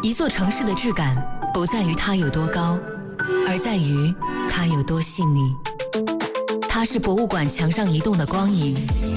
一座城市的质感不在于它有多高，而在于它有多细腻。它是博物馆墙上移动的光影，